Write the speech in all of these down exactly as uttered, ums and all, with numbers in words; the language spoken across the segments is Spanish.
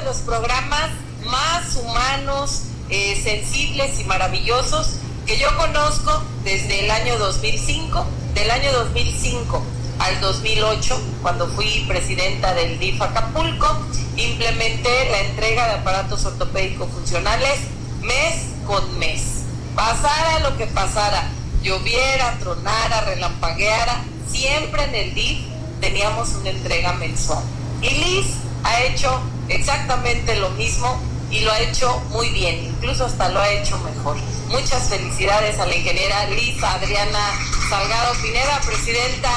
los programas más humanos, eh, sensibles y maravillosos que yo conozco desde el año dos mil cinco, del año dos mil cinco al dos mil ocho, cuando fui presidenta del D I F Acapulco. Implementé la entrega de aparatos ortopédicos funcionales mes con mes. Pasara lo que pasara, lloviera, tronara, relampagueara, siempre en el D I F teníamos una entrega mensual. Y Liz ha hecho exactamente lo mismo y lo ha hecho muy bien, incluso hasta lo ha hecho mejor. Muchas felicidades a la ingeniera Liz Adriana Salgado Pineda, presidenta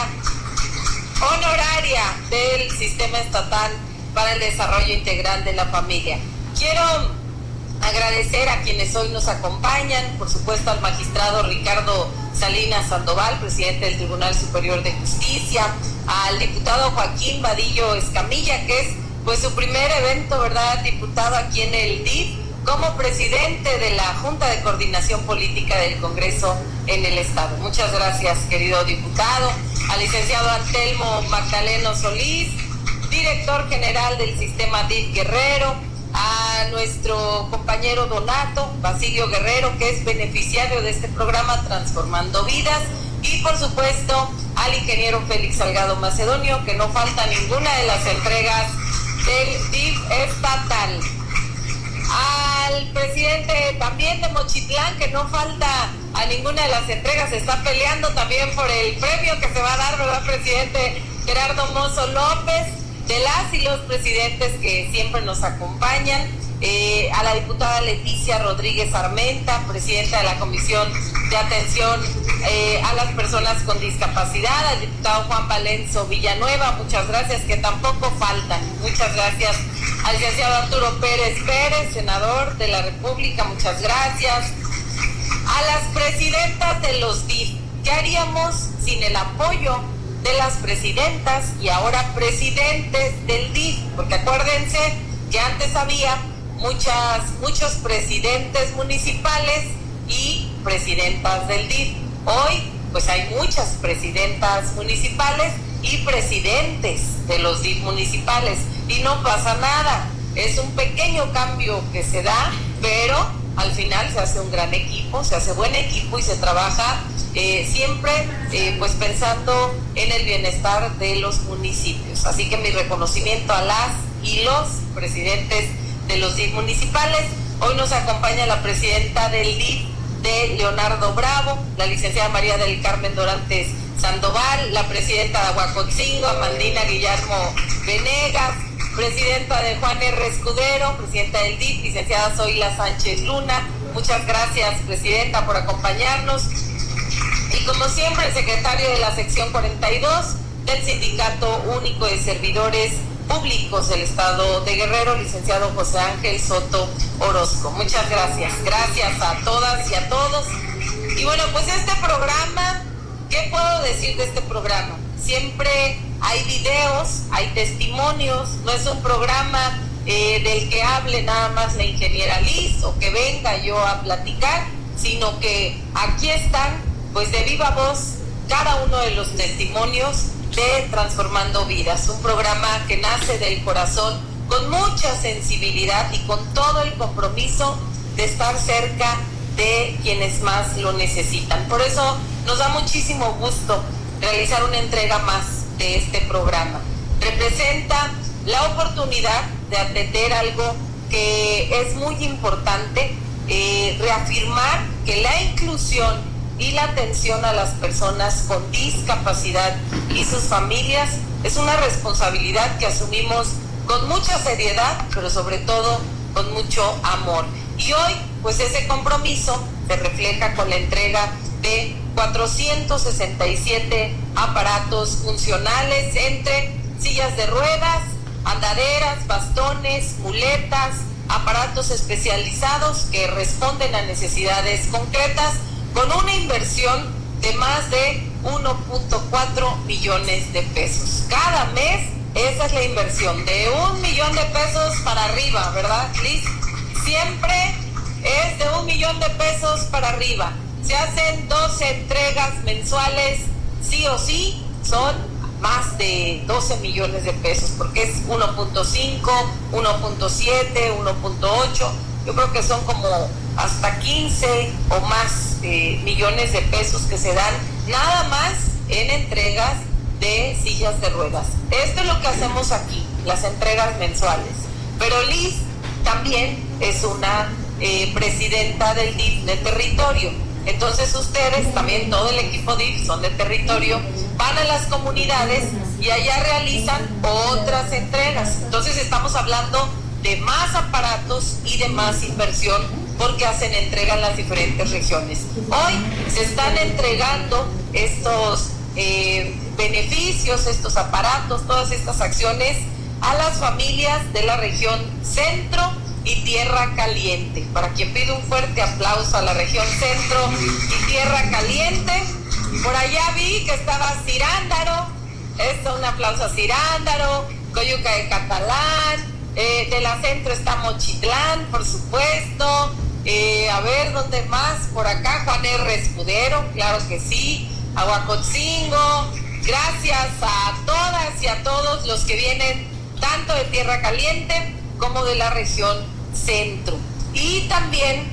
honoraria del Sistema Estatal para el Desarrollo Integral de la Familia. Quiero agradecer a quienes hoy nos acompañan, por supuesto al magistrado Ricardo Salinas Sandoval, presidente del Tribunal Superior de Justicia, al diputado Joaquín Vadillo Escamilla, que es pues su primer evento, ¿verdad?, diputado aquí en el D I F, como presidente de la Junta de Coordinación Política del Congreso en el Estado. Muchas gracias, querido diputado. Al licenciado Antelmo Magdaleno Solís, director general del Sistema D I F Guerrero, a nuestro compañero Donato Basilio Guerrero, que es beneficiario de este programa Transformando Vidas, y por supuesto al ingeniero Félix Salgado Macedonio, que no falta ninguna de las entregas del D I F estatal. Al presidente también de Mochitlán, que no falta a ninguna de las entregas, se está peleando también por el premio que se va a dar, ¿verdad, presidente Gerardo Mozo López? De las y los presidentes que siempre nos acompañan, eh, a la diputada Leticia Rodríguez Armenta, presidenta de la Comisión de Atención eh, a las Personas con Discapacidad, al diputado Juan Valenzo Villanueva, muchas gracias, que tampoco faltan. Muchas gracias al licenciado Arturo Pérez Pérez, senador de la República, muchas gracias. A las presidentas de los D I F, ¿qué haríamos sin el apoyo de las presidentas y ahora presidentes del D I F? Porque acuérdense que antes había muchas, muchos presidentes municipales y presidentas del D I F. Hoy pues hay muchas presidentas municipales y presidentes de los D I F municipales y no pasa nada. Es un pequeño cambio que se da, pero al final se hace un gran equipo, se hace buen equipo y se trabaja eh, siempre eh, pues pensando en el bienestar de los municipios. Así que mi reconocimiento a las y los presidentes de los D I F municipales. Hoy nos acompaña la presidenta del D I F de Leonardo Bravo, la licenciada María del Carmen Dorantes Sandoval, la presidenta de Aguacotzingo, Amandina Guillermo Venegas, presidenta de Juan R. Escudero, presidenta del D I F, licenciada Zoila Sánchez Luna. Muchas gracias, presidenta, por acompañarnos. Y como siempre, el secretario de la sección cuarenta y dos del Sindicato Único de Servidores Públicos del Estado de Guerrero, licenciado José Ángel Soto Orozco. Muchas gracias. Gracias a todas y a todos. Y bueno, pues este programa, ¿qué puedo decir de este programa? Siempre hay videos, hay testimonios, no es un programa eh, del que hable nada más la ingeniera Liz o que venga yo a platicar, sino que aquí están, pues de viva voz, cada uno de los testimonios de Transformando Vidas, un programa que nace del corazón con mucha sensibilidad y con todo el compromiso de estar cerca de quienes más lo necesitan. Por eso nos da muchísimo gusto realizar una entrega más de este programa. Representa la oportunidad de atender algo que es muy importante, eh, reafirmar que la inclusión y la atención a las personas con discapacidad y sus familias es una responsabilidad que asumimos con mucha seriedad, pero sobre todo con mucho amor. Y hoy, pues ese compromiso se refleja con la entrega de cuatrocientos sesenta y siete aparatos funcionales entre sillas de ruedas, andaderas, bastones, muletas, aparatos especializados que responden a necesidades concretas, con una inversión de más de uno punto cuatro millones de pesos. Cada mes, esa es la inversión, de un millón de pesos para arriba, ¿verdad, Liz? Siempre es de un millón de pesos para arriba. Se hacen doce entregas mensuales, sí o sí, son más de doce millones de pesos, porque es uno punto cinco, uno punto siete, uno punto ocho, yo creo que son como hasta quince o más eh, millones de pesos que se dan nada más en entregas de sillas de ruedas. Esto es lo que hacemos aquí, las entregas mensuales. Pero Liz también es una eh, presidenta del D I F de territorio. Entonces ustedes, también todo el equipo D I F son de territorio, van a las comunidades y allá realizan otras entregas. Entonces estamos hablando de más aparatos y de más inversión porque hacen entrega en las diferentes regiones. Hoy se están entregando estos eh, beneficios, estos aparatos, todas estas acciones a las familias de la región Centro y Tierra Caliente. Para quien pide un fuerte aplauso a la región Centro y Tierra Caliente. Por allá vi que estaba Cirándaro, esto, un aplauso a Cirándaro, Coyuca de Catalán, eh, de la Centro está Mochitlán, por supuesto, eh, a ver, ¿dónde más? Por acá, Juan R. Escudero, claro que sí, Aguacotzingo. Gracias a todas y a todos los que vienen tanto de Tierra Caliente como de la región Centro. Y también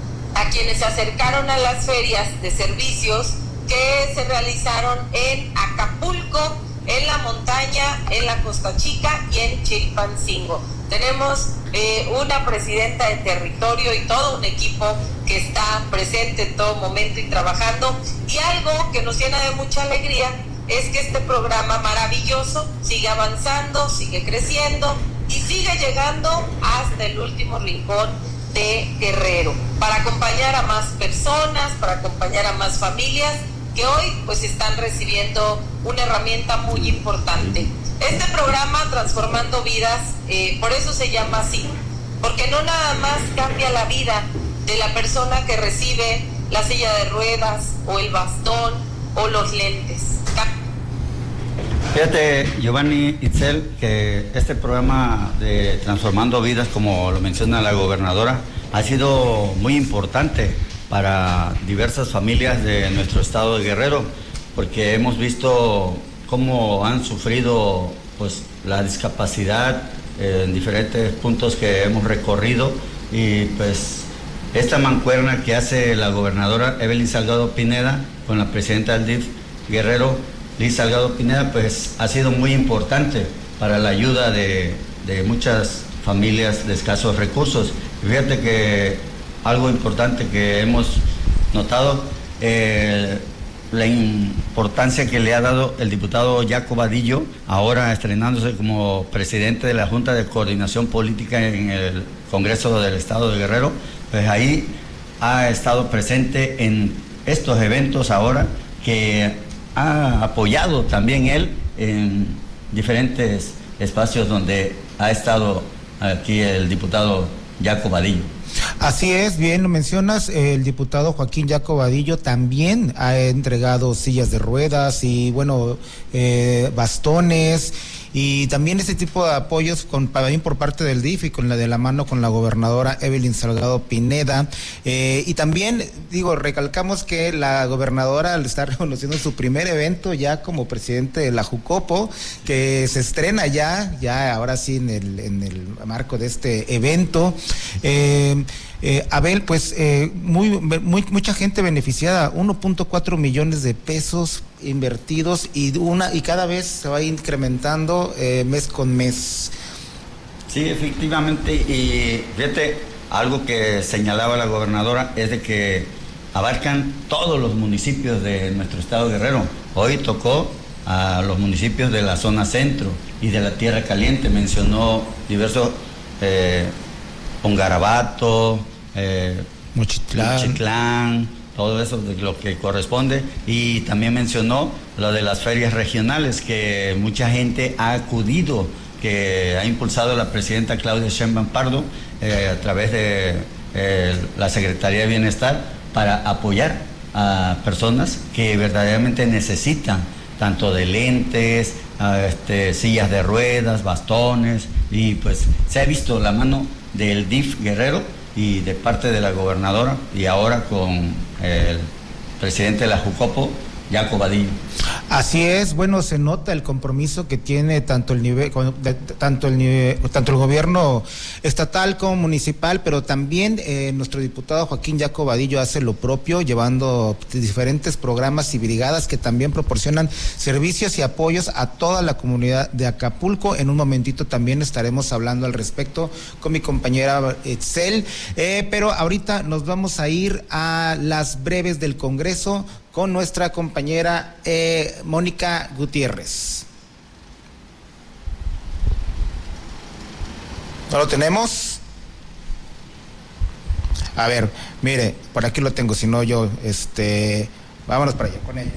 a quienes se acercaron a las ferias de servicios que se realizaron en Acapulco, en la montaña, en la Costa Chica y en Chilpancingo. Tenemos eh, una presidenta de territorio y todo un equipo que está presente en todo momento y trabajando. Y algo que nos llena de mucha alegría es que este programa maravilloso sigue avanzando, sigue creciendo y sigue llegando hasta el último rincón de Guerrero, para acompañar a más personas, para acompañar a más familias que hoy pues están recibiendo una herramienta muy importante. Este programa Transformando Vidas, eh, por eso se llama así, porque no nada más cambia la vida de la persona que recibe la silla de ruedas o el bastón o los lentes. Fíjate, Giovanni, Itzel, que este programa de Transformando Vidas, como lo menciona la gobernadora, ha sido muy importante para diversas familias de nuestro estado de Guerrero, porque hemos visto cómo han sufrido pues la discapacidad eh, en diferentes puntos que hemos recorrido, y pues esta mancuerna que hace la gobernadora Evelyn Salgado Pineda con la presidenta del D I F Guerrero, Liz Salgado Pineda, pues ha sido muy importante para la ayuda de, de muchas familias de escasos recursos. Y fíjate que algo importante que hemos notado, eh, la importancia que le ha dado el diputado Jaco Vadillo, ahora estrenándose como presidente de la Junta de Coordinación Política en el Congreso del Estado de Guerrero, pues ahí ha estado presente en estos eventos ahora, que ha apoyado también él en diferentes espacios donde ha estado aquí el diputado Jaco Vadillo. Así es, bien lo mencionas, el diputado Joaquín Jaco Vadillo también ha entregado sillas de ruedas y bueno, eh, bastones, y también ese tipo de apoyos con, también por parte del D I F y con la de la mano con la gobernadora Evelyn Salgado Pineda. Eh, y también, digo, recalcamos que la gobernadora le está reconociendo su primer evento ya como presidente de la Jucopo, que se estrena ya, ya ahora sí en el, en el marco de este evento. Eh, Eh, Abel, pues eh, muy, muy mucha gente beneficiada, uno punto cuatro millones de pesos invertidos y una y cada vez se va incrementando eh, mes con mes. Sí, efectivamente, y fíjate, algo que señalaba la gobernadora es de que abarcan todos los municipios de nuestro estado de Guerrero. Hoy tocó a los municipios de la zona centro y de la Tierra Caliente, mencionó diversos, eh, Pongarabato, eh, Mochitlán. Mochitlán, todo eso de lo que corresponde, y también mencionó lo de las ferias regionales, que mucha gente ha acudido, que ha impulsado la presidenta Claudia Sheinbaum Pardo eh, a través de eh, la Secretaría de Bienestar, para apoyar a personas que verdaderamente necesitan tanto de lentes, a, este, sillas de ruedas, bastones, y pues se ha visto la mano del D I F Guerrero y de parte de la gobernadora, y ahora con el presidente de la Jucopo, Jaco Vadillo. Así es, bueno, se nota el compromiso que tiene tanto el nivel, tanto el nivel, tanto el gobierno estatal como municipal, pero también eh, nuestro diputado Joaquín Jaco Vadillo hace lo propio, llevando diferentes programas y brigadas que también proporcionan servicios y apoyos a toda la comunidad de Acapulco. En un momentito también estaremos hablando al respecto con mi compañera Itzel, eh, pero ahorita nos vamos a ir a las breves del Congreso con nuestra compañera eh, Mónica Gutiérrez. ¿No lo tenemos? A ver, mire, por aquí lo tengo, si no yo, este, vámonos para allá con ella.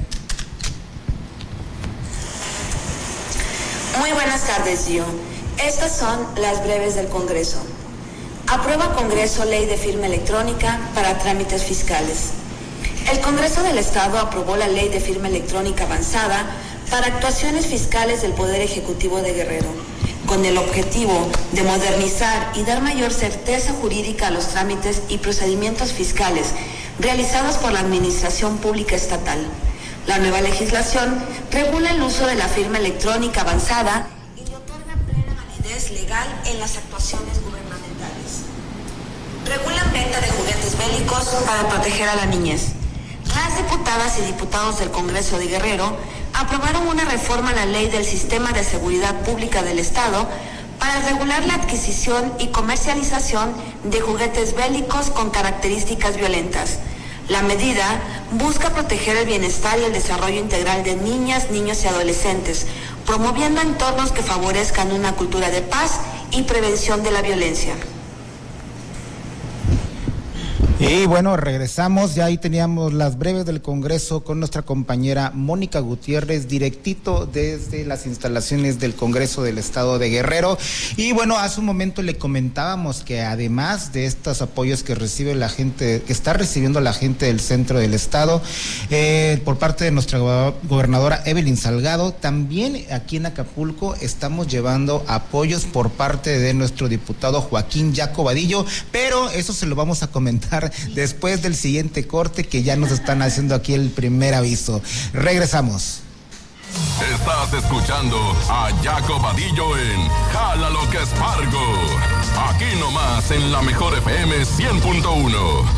Muy buenas tardes, Gio. Estas son las breves del Congreso. Aprueba Congreso ley de firma electrónica para trámites fiscales. El Congreso del Estado aprobó la Ley de Firma Electrónica Avanzada para actuaciones fiscales del Poder Ejecutivo de Guerrero, con el objetivo de modernizar y dar mayor certeza jurídica a los trámites y procedimientos fiscales realizados por la Administración Pública Estatal. La nueva legislación regula el uso de la firma electrónica avanzada y le otorga plena validez legal en las actuaciones gubernamentales. Regulan venta de juguetes bélicos para proteger a la niñez. Las diputadas y diputados del Congreso de Guerrero aprobaron una reforma a la Ley del Sistema de Seguridad Pública del Estado para regular la adquisición y comercialización de juguetes bélicos con características violentas. La medida busca proteger el bienestar y el desarrollo integral de niñas, niños y adolescentes, promoviendo entornos que favorezcan una cultura de paz y prevención de la violencia. Y bueno, regresamos, ya ahí teníamos las breves del Congreso con nuestra compañera Mónica Gutiérrez, directito desde las instalaciones del Congreso del Estado de Guerrero. Y bueno, hace un momento le comentábamos que además de estos apoyos que recibe la gente, que está recibiendo la gente del centro del Estado, eh, por parte de nuestra gobernadora Evelyn Salgado, también aquí en Acapulco estamos llevando apoyos por parte de nuestro diputado Joaquín Jaco Vadillo, pero eso se lo vamos a comentar después del siguiente corte, que ya nos están haciendo aquí el primer aviso. Regresamos. Estás escuchando a Jaco Vadillo en Jala lo que es Fargo. Aquí nomás en la mejor F M cien punto uno.